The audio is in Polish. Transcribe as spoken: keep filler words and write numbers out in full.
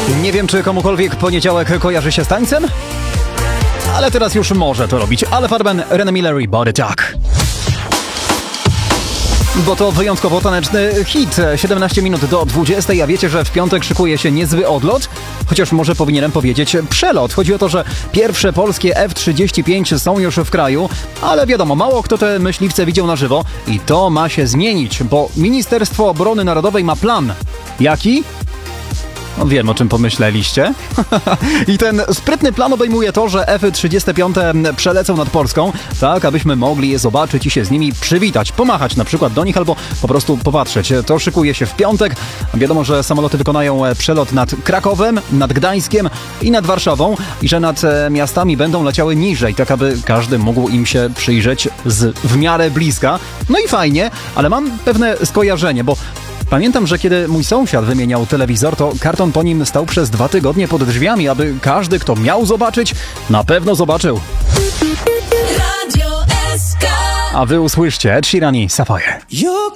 Nie wiem, czy komukolwiek poniedziałek kojarzy się z tańcem, ale teraz już może to robić. Ale Farben, René Miller i Body Talk. Bo to wyjątkowo taneczny hit. siedemnaście minut do dwudziestej, a wiecie, że w piątek szykuje się niezły odlot? Chociaż może powinienem powiedzieć przelot. Chodzi o to, że pierwsze polskie F trzydzieści pięć są już w kraju, ale wiadomo, mało kto te myśliwce widział na żywo i to ma się zmienić, bo Ministerstwo Obrony Narodowej ma plan. Jaki? No wiem, o czym pomyśleliście. I ten sprytny plan obejmuje to, że F trzydzieści pięć przelecą nad Polską, tak abyśmy mogli je zobaczyć i się z nimi przywitać, pomachać na przykład do nich albo po prostu popatrzeć. To szykuje się w piątek. Wiadomo, że samoloty wykonają przelot nad Krakowem, nad Gdańskiem i nad Warszawą i że nad miastami będą leciały niżej, tak aby każdy mógł im się przyjrzeć z w miarę bliska. No i fajnie, ale mam pewne skojarzenie, bo pamiętam, że kiedy mój sąsiad wymieniał telewizor, to karton po nim stał przez dwa tygodnie pod drzwiami, aby każdy, kto miał zobaczyć, na pewno zobaczył. A wy usłyszcie Ed Sheeran i Sapphire.